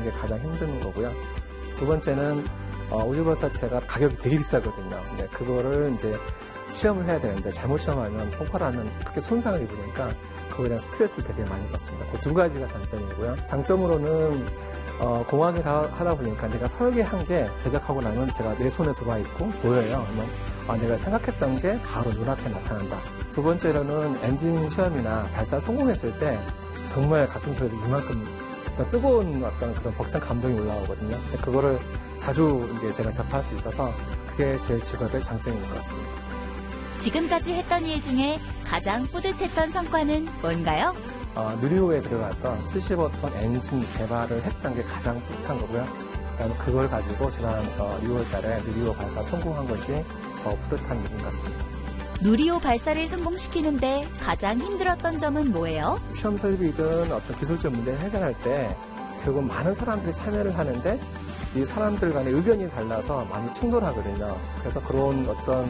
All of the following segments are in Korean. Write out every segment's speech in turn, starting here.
게 가장 힘든 거고요. 두 번째는 우주발사체가 가격이 되게 비싸거든요. 근데 그거를 이제 시험을 해야 되는데 잘못 시험하면 폭발하면 크게 손상을 입으니까 그거에 대한 스트레스를 되게 많이 받습니다. 그 두 가지가 단점이고요. 장점으로는 공학을 하다 보니까 내가 설계한 게 제작하고 나면 제가 내 손에 들어와 있고 보여요. 그러면 내가 생각했던 게 바로 눈앞에 나타난다. 두 번째로는 엔진 시험이나 발사 성공했을 때 정말 가슴속에서 이만큼 뜨거운 어떤 그런 벅찬 감동이 올라오거든요. 근데 그거를 자주 이제 제가 접할 수 있어서 그게 제 직업의 장점인 것 같습니다. 지금까지 했던 일 중에 가장 뿌듯했던 성과는 뭔가요? 누리호에 들어갔던 75톤 엔진 개발을 했던 게 가장 뿌듯한 거고요. 그걸 가지고 지난 6월 달에 누리호 발사 성공한 것이 더 뿌듯한 일인 것 같습니다. 누리호 발사를 성공시키는데 가장 힘들었던 점은 뭐예요? 시험 설비든 어떤 기술적 문제를 해결할 때 결국 많은 사람들이 참여를 하는데 이 사람들 간의 의견이 달라서 많이 충돌하거든요. 그래서 그런 어떤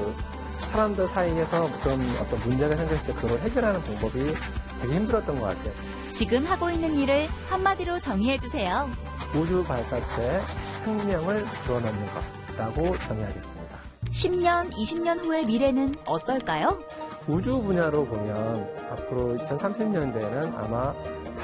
사람들 사이에서 어떤 문제가 생겼을 때 그걸 해결하는 방법이 되게 힘들었던 것 같아요. 지금 하고 있는 일을 한마디로 정의해주세요. 우주 발사체의 생명을 불어넣는 것이라고 정의하겠습니다. 10년, 20년 후의 미래는 어떨까요? 우주 분야로 보면 앞으로 2030년대에는 아마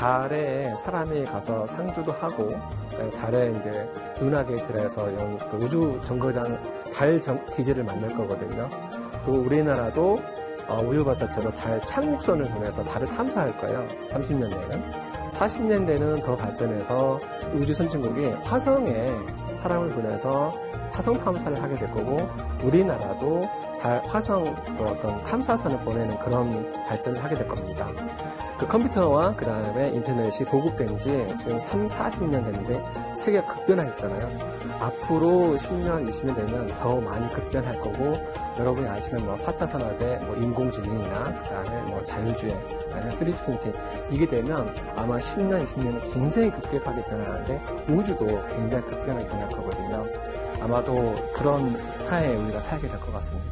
달에 사람이 가서 상주도 하고 달에 이제 은하계들에서 우주 정거장 달 기지를 만들 거거든요. 그리고 우리나라도 우주 발사체로 달 착륙선을 보내서 달을 탐사할 거예요. 30년대에는. 40년대는 더 발전해서 우주 선진국이 화성에 사람을 보내서 화성 탐사를 하게 될 거고 우리나라도 화성 어떤 탐사선을 보내는 그런 발전을 하게 될 겁니다. 그 컴퓨터와 그 다음에 인터넷이 보급된 지 지금 40년 됐는데 세계가 급변했잖아요. 앞으로 10년, 20년 되면 더 많이 급변할 거고 여러분이 아시는 4차 산업의 인공지능이나 그 다음에 자율주행, 그다음에 3D 프린팅 이게 되면 아마 10년, 20년은 굉장히 급격하게 변하는데 우주도 굉장히 급변하게 변할 거거든요. 아마도 그런 사회에 우리가 살게 될 것 같습니다.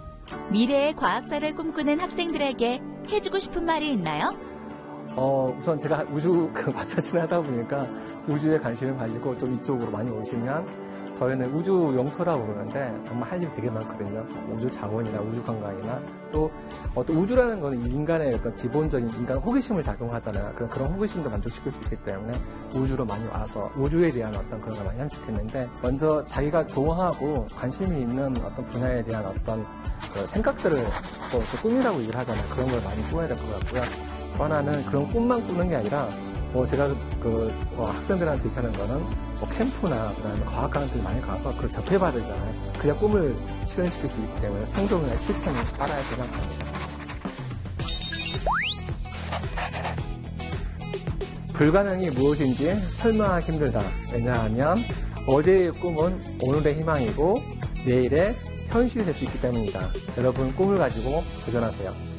미래의 과학자를 꿈꾸는 학생들에게 해주고 싶은 말이 있나요? 우선 제가 우주 발사체를 하다 보니까 우주에 관심을 가지고 좀 이쪽으로 많이 오시면 저희는 우주 영토라고 그러는데 정말 할 일이 되게 많거든요. 우주 자원이나 우주 관광이나 또 어떤 우주라는 거는 인간의 어떤 기본적인 인간 호기심을 작용하잖아요. 그런 호기심도 만족시킬 수 있기 때문에 우주로 많이 와서 우주에 대한 어떤 그런 걸 많이 하면 좋겠는데 먼저 자기가 좋아하고 관심이 있는 어떤 분야에 대한 어떤 생각들을 또 꿈이라고 얘기를 하잖아요. 그런 걸 많이 꾸어야 될 것 같고요. 또 하나는 그런 꿈만 꾸는 게 아니라 제가 학생들한테 얘기하는 거는 캠프나 그다음에 과학관들 많이 가서 그걸 접해봐야 되잖아요. 그래야 꿈을 실현시킬 수 있기 때문에 행동이나 실천을 따라야 생각합니다. 불가능이 무엇인지 설명하기 힘들다. 왜냐하면 어제의 꿈은 오늘의 희망이고 내일의 현실이 될 수 있기 때문이다. 여러분 꿈을 가지고 도전하세요.